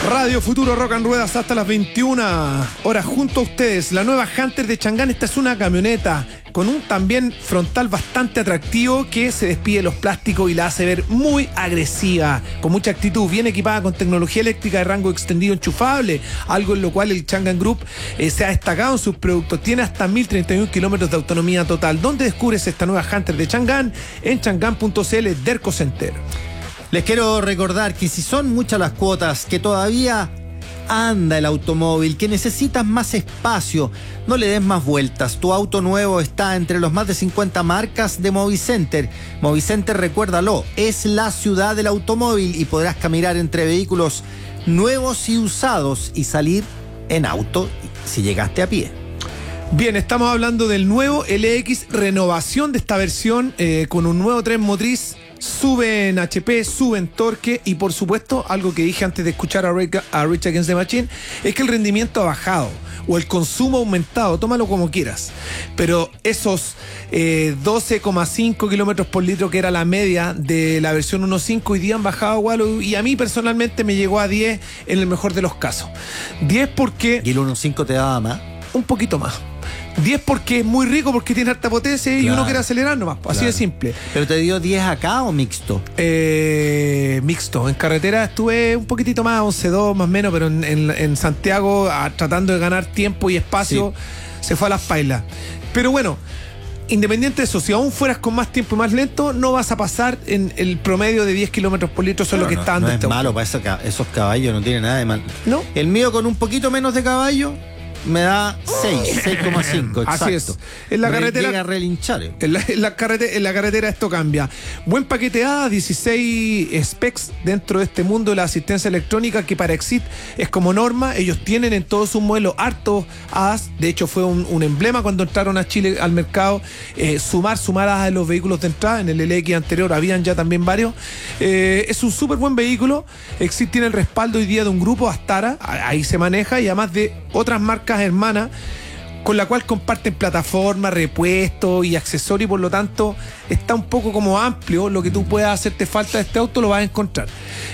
Radio Futuro Rock and Ruedas hasta las 21 horas junto a ustedes. La nueva Hunter de Chang'an. Esta es una camioneta con un también frontal bastante atractivo que se despide de los plásticos y la hace ver muy agresiva, con mucha actitud, bien equipada con tecnología eléctrica de rango extendido enchufable, algo en lo cual el Chang'an Group se ha destacado en sus productos. Tiene hasta 1031 kilómetros de autonomía total. ¿Dónde descubres esta nueva Hunter de Chang'an? En chang'an.cl, Derco Center. Les quiero recordar que si son muchas las cuotas, que todavía anda el automóvil, que necesitas más espacio, no le des más vueltas. Tu auto nuevo está entre los más de 50 marcas de Movicenter. Movicenter, recuérdalo, es la ciudad del automóvil y podrás caminar entre vehículos nuevos y usados y salir en auto si llegaste a pie. Bien, estamos hablando del nuevo LX, renovación de esta versión con un nuevo tren motriz. Sube en HP, sube en torque y por supuesto, algo que dije antes de escuchar a Rage Against the Machine, es que el rendimiento ha bajado o el consumo ha aumentado, tómalo como quieras, pero esos 12,5 kilómetros por litro que era la media de la versión 1.5 hoy día han bajado igual, y a mí personalmente me llegó a 10 en el mejor de los casos. 10 porque... ¿Y el 1.5 te daba más? Un poquito más. 10 porque es muy rico, porque tiene alta potencia y uno quiere acelerar nomás, así de simple. ¿Pero te dio 10 acá o mixto? Mixto. En carretera estuve un poquitito más, 11.2 más o menos, pero en Santiago, tratando de ganar tiempo y espacio, se fue a las pailas. Pero bueno, independiente de eso, si aún fueras con más tiempo y más lento, no vas a pasar en el promedio de 10 kilómetros por litro, eso es lo que está dando. No es malo, para esos caballos no tiene nada de malo. ¿No? El mío con un poquito menos de caballo me da 6,5, exacto. Así es. En la carretera llega a relinchar. En la carretera esto cambia. Buen paquete A, 16 specs dentro de este mundo de la asistencia electrónica que para Exit es como norma. Ellos tienen en todos sus modelos hartos ADAS. De hecho fue un emblema cuando entraron a Chile al mercado. Sumar ADAS en los vehículos de entrada. En el LX anterior habían ya también varios. Es un súper buen vehículo. Exit tiene el respaldo hoy día de un grupo, Astara. Ahí se maneja, y además de otras marcas hermanas con la cual comparten plataforma, repuestos y accesorios, y por lo tanto está un poco como amplio. Lo que tú puedas hacerte falta de este auto lo vas a encontrar.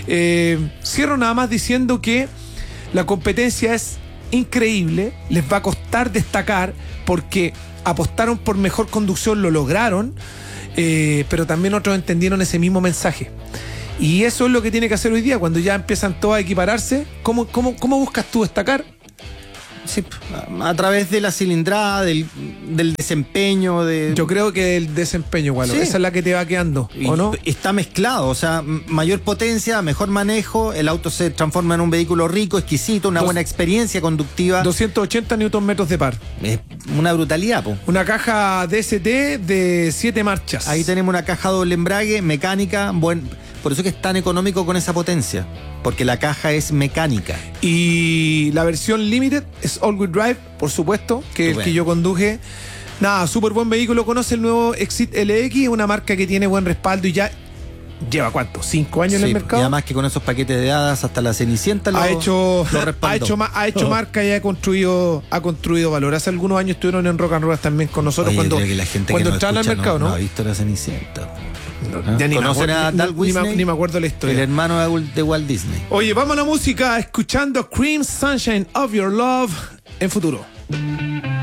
Cierro nada más diciendo que la competencia es increíble, les va a costar destacar porque apostaron por mejor conducción, lo lograron, pero también otros entendieron ese mismo mensaje. Y eso es lo que tiene que hacer hoy día, cuando ya empiezan todas a equipararse. ¿Cómo buscas tú destacar? Sí, a través de la cilindrada, del desempeño. Yo creo que el desempeño, igual, esa es la que te va quedando, ¿o no? Está mezclado, o sea, mayor potencia, mejor manejo, el auto se transforma en un vehículo rico, exquisito, una buena experiencia conductiva. 280 Nm de par. Es una brutalidad, po. Una caja DST de 7 marchas. Ahí tenemos una caja doble embrague, mecánica, por eso que es tan económico con esa potencia, porque la caja es mecánica. Y la versión Limited es all-wheel drive, por supuesto, que el que yo conduje. Nada, súper buen vehículo. Conoce el nuevo Exit LX, una marca que tiene buen respaldo y ya lleva ¿cuánto? 5 años en el mercado. Y además que con esos paquetes de hadas hasta la Cenicienta ha hecho marca y ha construido valor. Hace algunos años estuvieron en Rock and Roll también con nosotros. Oye, cuando entraron al mercado, ¿no? No ha visto la Cenicienta. Ya ¿Conocen a Walt Disney? Ni me acuerdo la historia. El hermano de Walt Disney. Oye, vamos a la música escuchando Cream Sunshine of Your Love en Futuro.